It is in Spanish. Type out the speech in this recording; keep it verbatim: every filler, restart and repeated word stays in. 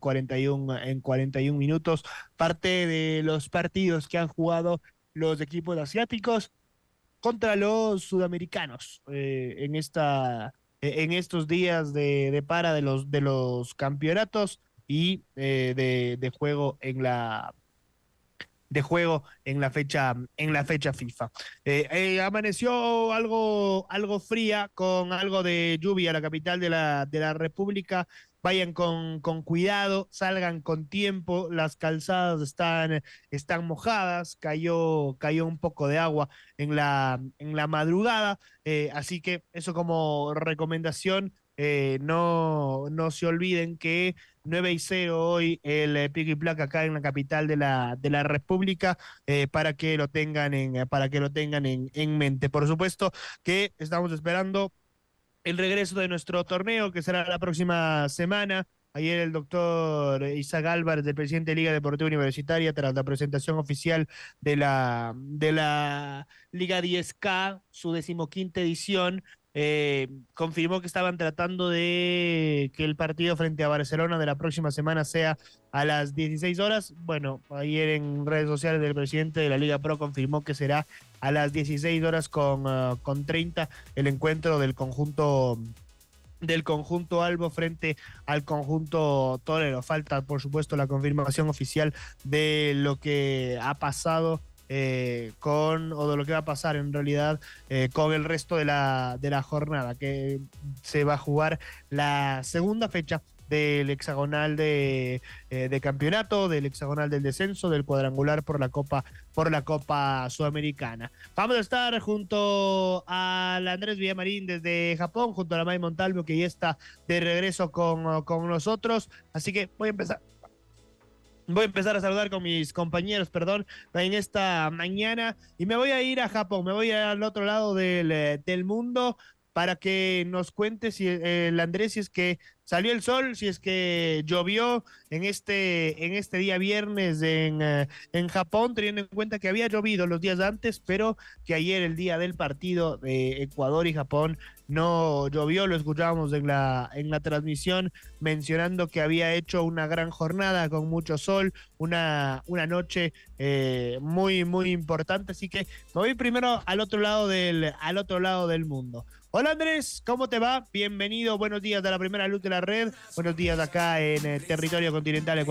cuarenta y uno, en cuarenta y uno minutos, parte de los partidos que han jugado los equipos asiáticos contra los sudamericanos eh, en esta en estos días de, de para de los de los campeonatos y eh, de, de juego en la de juego en la fecha en la fecha FIFA. Eh, eh, amaneció algo algo fría con algo de lluvia la capital de la de la República. Vayan con, con cuidado, salgan con tiempo, las calzadas están, están mojadas, cayó, cayó un poco de agua en la, en la madrugada, eh, así que eso como recomendación, eh, no, no se olviden que nueve y cero hoy el eh, pico y placa acá en la capital de la, de la República, eh, para que lo tengan en, para que lo tengan en, en mente. Por supuesto que estamos esperando el regreso de nuestro torneo, que será la próxima semana. Ayer el doctor Isaac Álvarez, el presidente de Liga Deportiva Universitaria, tras la presentación oficial de la, de la Liga diez K, su decimoquinta edición, eh, confirmó que estaban tratando de que el partido frente a Barcelona de la próxima semana sea a las dieciséis horas. Bueno, ayer en redes sociales del presidente de la Liga Pro confirmó que será a las dieciséis horas con, uh, con treinta el encuentro del conjunto del conjunto Albo frente al conjunto Torero. Falta, por supuesto, la confirmación oficial de lo que ha pasado eh, con, o de lo que va a pasar en realidad eh, con el resto de la, de la jornada, que se va a jugar la segunda fecha del hexagonal de, eh, de campeonato, del hexagonal del descenso, del cuadrangular por la Copa, por la Copa Sudamericana. Vamos a estar junto al Andrés Villamarín desde Japón, junto a la May Montalvo, que ya está de regreso con, con nosotros. Así que voy a empezar. Voy a empezar a saludar con mis compañeros, perdón, en esta mañana, y me voy a ir a Japón, me voy al otro lado del, del mundo para que nos cuente si eh, el Andrés, si es que salió el sol, si es que llovió en este, en este día viernes en, uh, en Japón, teniendo en cuenta que había llovido los días antes, pero que ayer, el día del partido de Ecuador y Japón, no llovió. Lo escuchábamos en la, en la transmisión mencionando que había hecho una gran jornada con mucho sol, una, una noche eh, muy, muy importante. Así que me voy primero al otro lado del, al otro lado del mundo. Hola Andrés, ¿cómo te va? Bienvenido, buenos días de la primera luz de la red, buenos días acá en el territorio continental.